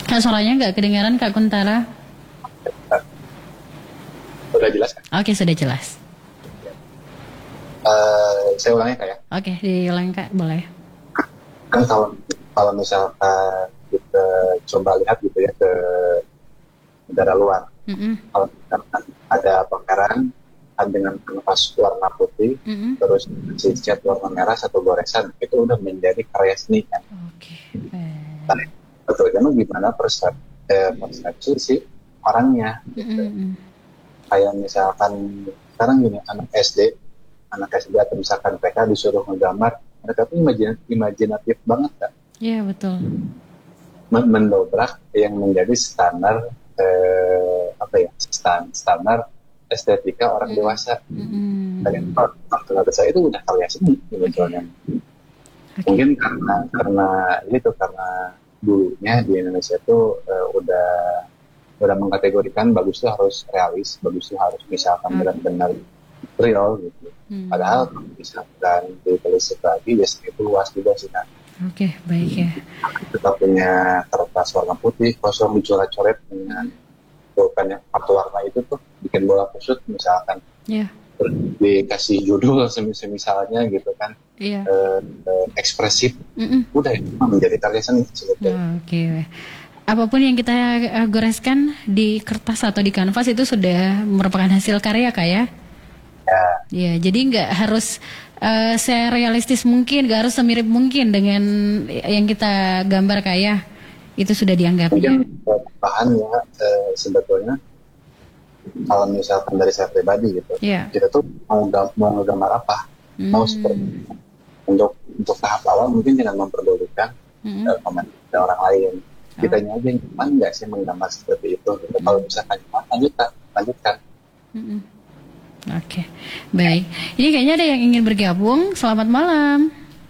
Kak, suaranya nggak kedengaran Kak Kuntara. Udah jelas kan? Oke, sudah jelas. Saya ulangi Kak ya. Oke, diulang Kak, boleh. Kan kalau misalkan kita coba lihat gitu ya ke negara luar. Kalau misalkan ada bakaran dengan kanvas warna putih, terus si cat warna merah satu goresan, itu udah menjadi karya seni kan. Oke. Nah, betulnya gimana persepsi si orangnya. Kayak misalkan sekarang gini, anak SD atau misalkan mereka disuruh menggambar, mereka tuh imajinatif banget kan. Iya, betul. Mendobrak yang menjadi standar standar estetika orang dewasa. Dan kalau saya itu udah karya seni sebetulnya. Mungkin karena dulunya di Indonesia itu udah mengkategorikan bagus itu harus realis, bagus itu harus misalkan benar-benar real gitu. Padahal misalkan ditulis lagi biasanya itu luas juga sih kan. Oke, baik ya. Kita punya kertas warna putih, kosong dicoret-coret dengan pulpen yang kartu warna itu tuh bikin bola kusut misalkan. Iya. Dikasih judul misalnya gitu kan. Iya. Ekspresif. Udah itu menjadi karya seni sebetulnya. Oke. Apapun yang kita goreskan di kertas atau di kanvas itu sudah merupakan hasil karya Kak ya? Ya, jadi nggak harus serealistis mungkin, nggak harus semirip mungkin dengan yang kita gambar Kak ya? Itu sudah dianggapnya. Bahannya sebetulnya kalau misalkan dari saya pribadi gitu, kita tuh mau ngegambar apa, mau seperti untuk tahap awal mungkin jangan memperdulikan komen dari orang lain. Kitanya aja nyaman nggak sih menggambar seperti itu? Gitu. Kalau misalkan lanjutkan. Oke, baik. Ini kayaknya ada yang ingin bergabung. Selamat malam.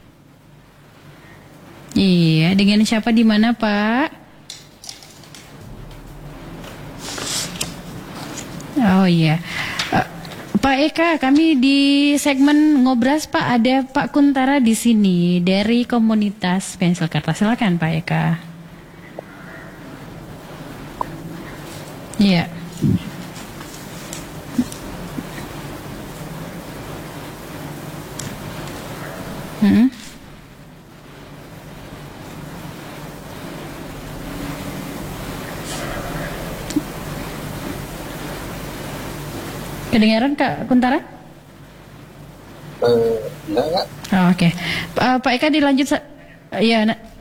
Iya, dengan siapa di mana Pak? Oh iya, Pak Eka, kami di segmen ngobras Pak, ada Pak Kuntara di sini dari komunitas pensil kertas. Silakan Pak Eka. Iya. Kedengaran Kak Kuntara? Enggak. Oh, oke. Pak Eka dilanjut. Ya,